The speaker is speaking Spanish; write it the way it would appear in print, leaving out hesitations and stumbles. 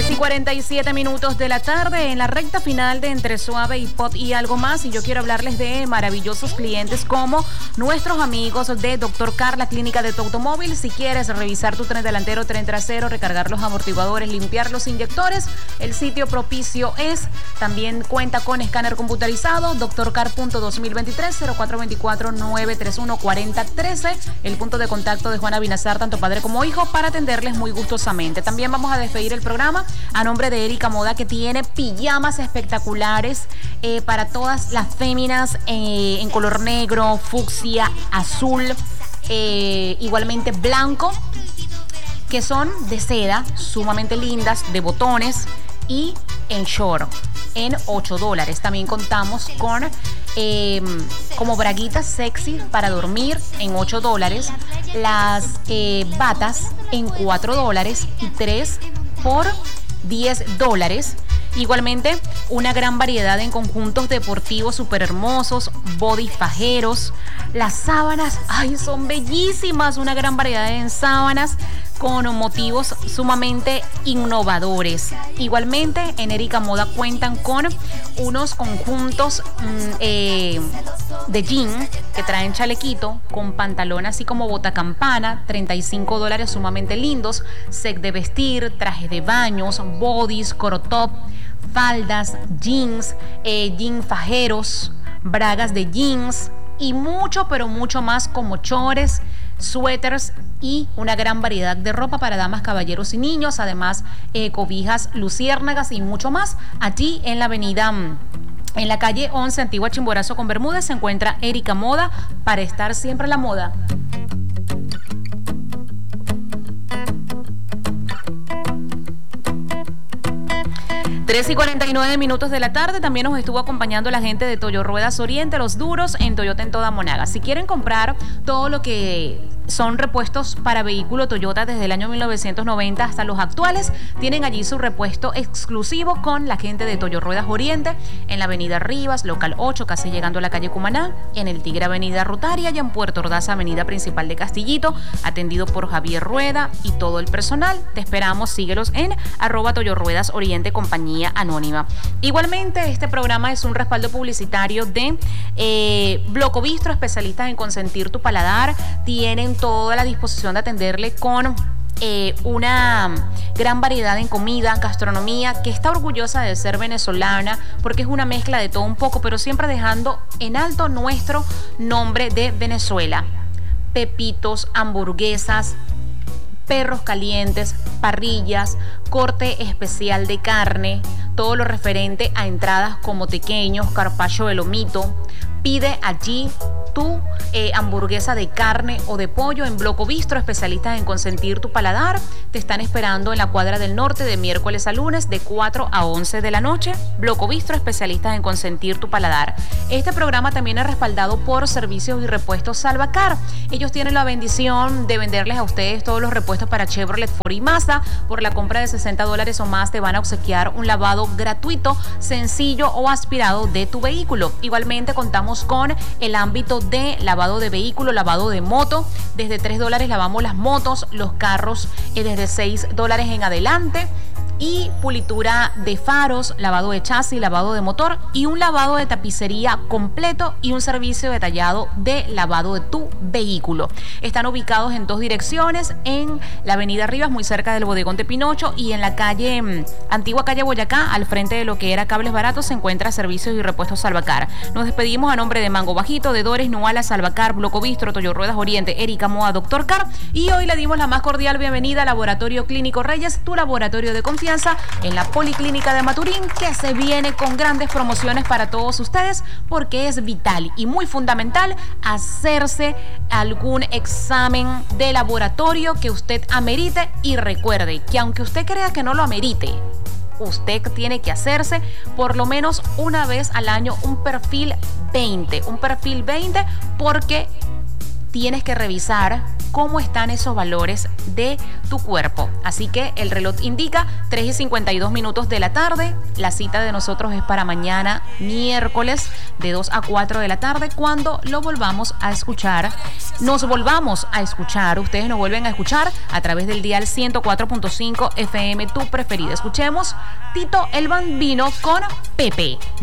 3:47 de la tarde, en la recta final de Entre Suave y Pop y algo más, y yo quiero hablarles de maravillosos clientes como nuestros amigos de Dr. Car, la clínica de tu automóvil. Si quieres revisar tu tren delantero, tren trasero, recargar los amortiguadores, limpiar los inyectores, el sitio propicio es. También cuenta con escáner computarizado, drcar.2023 0424-931-4013, el punto de contacto de Juana Binazar, tanto padre como hijo, para atenderles muy gustosamente. También vamos a despedir el programa a nombre de Erika Moda, que tiene pijamas espectaculares para todas las féminas en color negro, fucsia, azul, igualmente blanco, que son de seda, sumamente lindas, de botones y en short, en $8. También contamos con como braguitas sexy para dormir en $8, las batas en $4 y 3 por $10. Igualmente, una gran variedad en conjuntos deportivos súper hermosos, body fajeros. Las sábanas, ay, son bellísimas. Una gran variedad en sábanas con motivos sumamente innovadores. Igualmente, en Erika Moda cuentan con unos conjuntos de jean que traen chalequito con pantalón así como botacampana, $35, sumamente lindos. Set de vestir, trajes de baños, bodies, crop top, faldas, jeans, jean fajeros, bragas de jeans y mucho, pero mucho más, como chores, suéteres y una gran variedad de ropa para damas, caballeros y niños. Además, cobijas, luciérnagas y mucho más. Allí en la avenida, en la calle 11, Antigua Chimborazo con Bermúdez, se encuentra Erika Moda, para estar siempre a la moda. Tres y 49 de la tarde. También nos estuvo acompañando la gente de Toyo Ruedas Oriente, los duros en Toyota en toda Monaga. Si quieren comprar todo lo que son repuestos para vehículo Toyota desde el año 1990 hasta los actuales, tienen allí su repuesto exclusivo con la gente de Toyo Ruedas Oriente, en la avenida Rivas, local 8, casi llegando a la calle Cumaná, en el Tigre, avenida Rutaria, y en Puerto Ordaz, avenida principal de Castillito, atendido por Javier Rueda y todo el personal. Te esperamos, síguelos en @Toyo Ruedas Oriente, compañía anónima. Igualmente, este programa es un respaldo publicitario de Bloco Bistro, especialistas en consentir tu paladar. Tienen toda la disposición de atenderle con una gran variedad en comida, gastronomía, que está orgullosa de ser venezolana, porque es una mezcla de todo un poco, pero siempre dejando en alto nuestro nombre de Venezuela. Pepitos, hamburguesas, perros calientes, parrillas, corte especial de carne, todo lo referente a entradas como tequeños, carpaccio de lomito. Pide allí tu hamburguesa de carne o de pollo en Bloco Bistro, especialistas en consentir tu paladar. Te están esperando en la Cuadra del Norte de miércoles a lunes de 4 a 11 de la noche. Bloco Bistro, especialistas en consentir tu paladar. Este programa también es respaldado por Servicios y Repuestos Salvacar. Ellos tienen la bendición de venderles a ustedes todos los repuestos para Chevrolet, Ford y Mazda. Por la compra de $60 o más te van a obsequiar un lavado gratuito, sencillo o aspirado de tu vehículo. Igualmente contamos con el ámbito de lavado de vehículo, lavado de moto. Desde $3 lavamos las motos, los carros desde $6 en adelante. Y pulitura de faros, lavado de chasis, lavado de motor y un lavado de tapicería completo y un servicio detallado de lavado de tu vehículo. Están ubicados en 2 direcciones, en la avenida Rivas, muy cerca del bodegón de Pinocho, y en la calle antigua calle Boyacá, al frente de lo que era Cables Baratos, se encuentra Servicios y Repuestos Salvacar. Nos despedimos a nombre de Mango Bajito, de Dores, Nuala, Salvacar, Bloco Bistro, Toyo Ruedas Oriente, Erika Moda, Dr. Car, y hoy le dimos la más cordial bienvenida a Laboratorio Clínico Reyes, tu laboratorio de confianza en la Policlínica de Maturín, que se viene con grandes promociones para todos ustedes, porque es vital y muy fundamental hacerse algún examen de laboratorio que usted amerite. Y recuerde que aunque usted crea que no lo amerite, usted tiene que hacerse por lo menos una vez al año un perfil 20, porque tienes que revisar cómo están esos valores de tu cuerpo. Así que el reloj indica 3:52 de la tarde. La cita de nosotros es para mañana, miércoles, de 2 a 4 de la tarde, cuando lo volvamos a escuchar. Nos volvamos a escuchar. Ustedes nos vuelven a escuchar a través del dial 104.5 FM, tu preferida. Escuchemos Tito el Bambino con Pepe.